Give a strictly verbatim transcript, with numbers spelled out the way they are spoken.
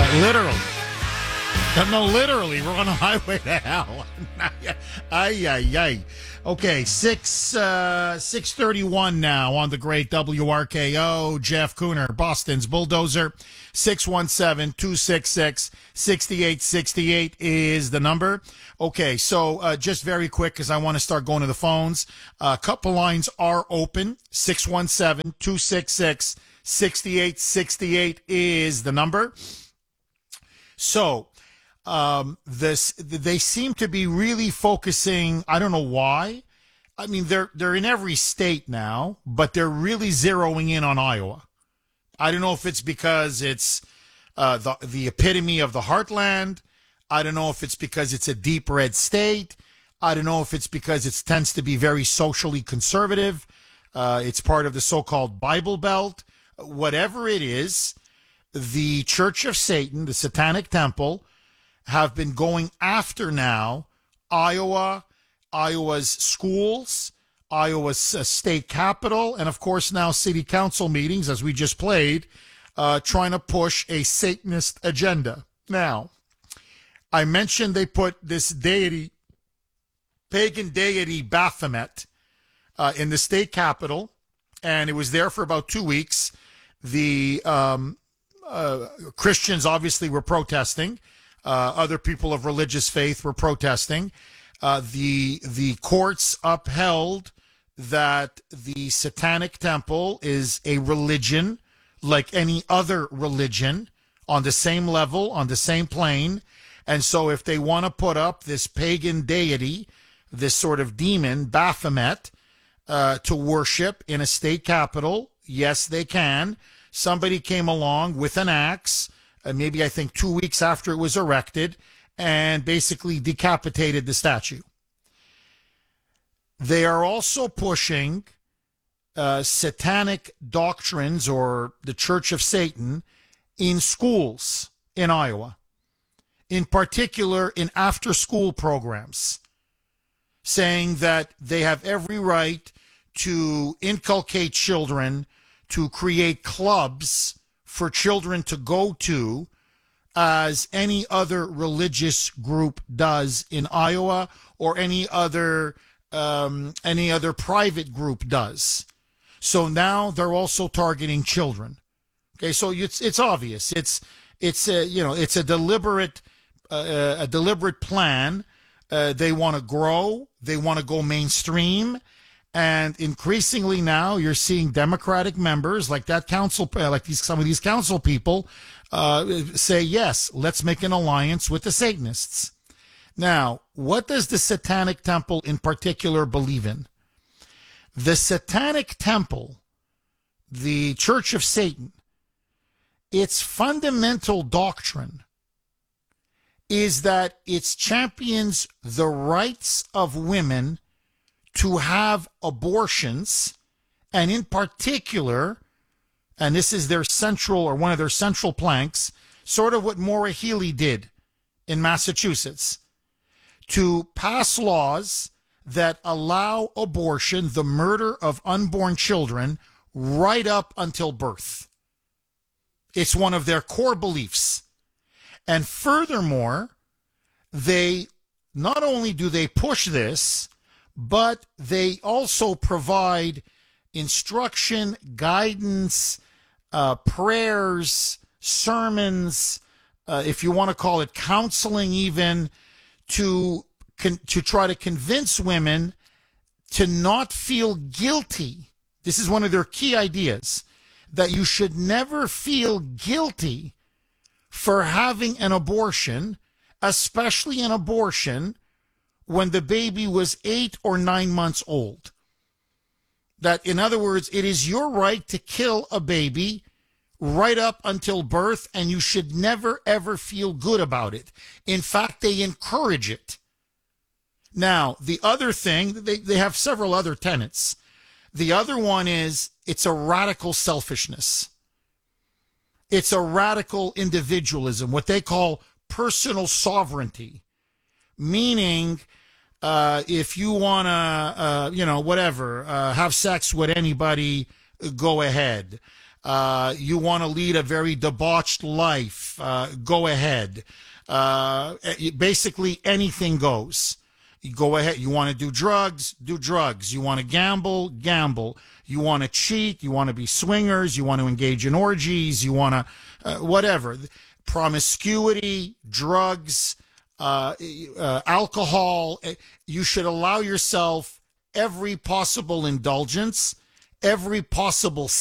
Literally. No, literally, we're on a highway to hell. Ay, ay, ay. Okay, six uh, six thirty one now on the great W R K O. Jeff Cooner, Boston's bulldozer. Six one seven two six six six eight six eight is the number. Okay, so uh, just very quick because I want to start going to the phones. A uh, couple lines are open. Six one seven two six six six eight six eight is the number. So. Um, this, they seem to be really focusing. I don't know why. I mean, they're, they're in every state now, but they're really zeroing in on Iowa. I don't know if it's because it's, uh, the, the epitome of the heartland. I don't know if it's because it's a deep red state. I don't know if it's because it tends to be very socially conservative. Uh, it's part of the so-called Bible Belt. Whatever it is, the Church of Satan, the Satanic Temple, have been going after now Iowa, Iowa's schools, Iowa's uh, state capital, and of course now city council meetings, as we just played, uh, trying to push a Satanist agenda. Now, I mentioned they put this deity, pagan deity Baphomet, uh, in the state capital, and it was there for about two weeks. The um, uh, Christians obviously were protesting. Uh, other people of religious faith were protesting. Uh, the the courts upheld that the Satanic Temple is a religion like any other religion on the same level, on the same plane. And so if they want to put up this pagan deity, this sort of demon, Baphomet, uh, to worship in a state capital, yes, they can. Somebody came along with an axe, Uh, maybe I think two weeks after it was erected, and basically decapitated the statue. They are also pushing uh, satanic doctrines or the Church of Satan in schools in Iowa, in particular in after-school programs, saying that they have every right to inculcate children, to create clubs for children to go to, as any other religious group does in Iowa, or any other um, any other private group does. So now they're also targeting children. Okay, so it's it's obvious. It's it's a, you know it's a deliberate uh, a deliberate plan. Uh, they want to grow. They want to go mainstream. And increasingly now, you're seeing Democratic members like that council, like these some of these council people, uh, say yes, let's make an alliance with the Satanists. Now, what does the Satanic Temple in particular believe in? The Satanic Temple, the Church of Satan, its fundamental doctrine is that it champions the rights of women to have abortions, and in particular, and this is their central or one of their central planks, sort of what Maura Healey did in Massachusetts, to pass laws that allow abortion, the murder of unborn children, right up until birth. It's one of their core beliefs. And furthermore, they not only do they push this, but they also provide instruction, guidance, uh, prayers, sermons, uh, if you want to call it counseling even, to con- to try to convince women to not feel guilty. This is one of their key ideas, that you should never feel guilty for having an abortion, especially an abortion when the baby was eight or nine months old. That, in other words, it is your right to kill a baby right up until birth, and you should never, ever feel good about it. In fact, they encourage it. Now, the other thing, they, they have several other tenets. The other one is it's a radical selfishness. It's a radical individualism, what they call personal sovereignty, meaning uh, if you want to, uh, you know, whatever, uh, have sex with anybody, go ahead. Uh, you want to lead a very debauched life, uh, go ahead. Uh, basically, anything goes. You go ahead. You want to do drugs, do drugs. You want to gamble, gamble. You want to cheat. You want to be swingers. You want to engage in orgies. You want to, uh, whatever. Promiscuity, drugs, uh, uh, alcohol. You should allow yourself every possible indulgence, every possible